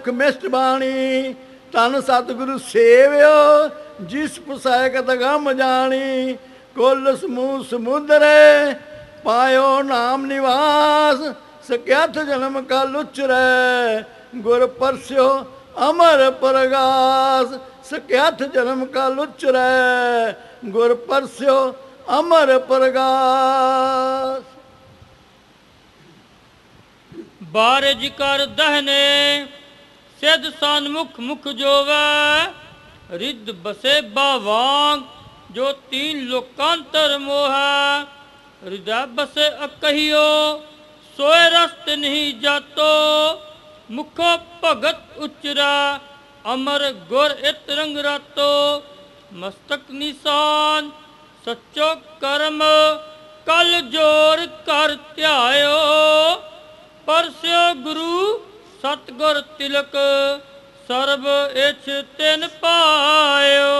ਮੁਖ ਮਿਸ਼ਟ ਬਾਣੀ। ਤਨ ਸਤਿਗੁਰੂ ਸੇਵਿਓ ਜਿਸ ਪੁਸਾਇਕ ਦਗਮ ਜਾਣੀ। ਕੁਲ ਸਮੂਹ ਸਮੁੰਦਰੇ ਪਾਇਓ ਨਾਮ ਨਿਵਾਸ। ਸਕਿਆਥ ਜਨਮ ਕਲ ਉਚਰੈ ਗੁਰ ਪਰਸਿਓ ਅਮਰ ਪ੍ਰਗਾਸ। ਸਕਿਆਥ ਜਨਮ ਕਲ ਉਚਰੈ ਗੁਰ ਪਰਸਿਓ ਅਮਰ ਪ੍ਰਗਾਸ। ਬਾਰਿਜ ਕਰ ਦਹਨੇ ਸਿਧ ਸਨਮੁਖ ਮੁਖ ਜੋਵੈ। ਰਿੱਧ ਬਸੇ ਬਾਵਾਂਗ ਜੋ ਤੀਨ ਲੋਕਾਂਤਰ ਮੋਹੈ। ਹਿਰਦੈ ਬਸੇ ਅਕਹਿਓ ਸੋਏ ਰਸਤ ਨਹੀਂ ਜਾਤੋ। ਮੁਖੋ ਭਗਤ ਉਚਰਾ ਅਮਰ ਗੁਰ ਇਤ ਰੰਗ ਰਾਤੋ। ਮਸਤਕ ਨਿਸ਼ਾਨ ਸੱਚੋ ਕਰਮ ਕਲ ਜੋਰ ਕਰ ਧਿਆਇਓ। ਪਰਸਿਓ ਗੁਰੂ ਸਤਿਗੁਰ ਤਿਲਕ ਸਰਬ ਇਛ ਤਿਨ ਪਾਇਓ।